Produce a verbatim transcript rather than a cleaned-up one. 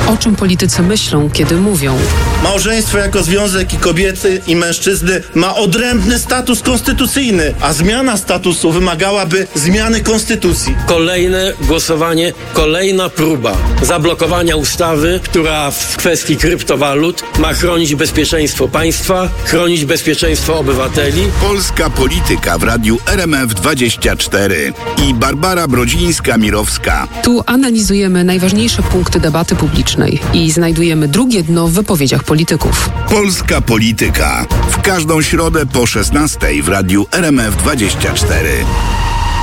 O czym politycy myślą, kiedy mówią? Małżeństwo jako związek i kobiety, i mężczyzny ma odrębny status konstytucyjny, a zmiana statusu wymagałaby zmiany konstytucji. Kolejne głosowanie, kolejna próba zablokowania ustawy, która w kwestii kryptowalut ma chronić bezpieczeństwo państwa, chronić bezpieczeństwo obywateli. Polska polityka w radiu R M F dwadzieścia cztery i Barbara Brodzińska-Mirowska. Tu analizujemy najważniejsze punkty debaty publicznej i znajdujemy drugie dno w wypowiedziach polityków. Polska polityka w każdą środę po szesnastej w radiu R M F dwadzieścia cztery.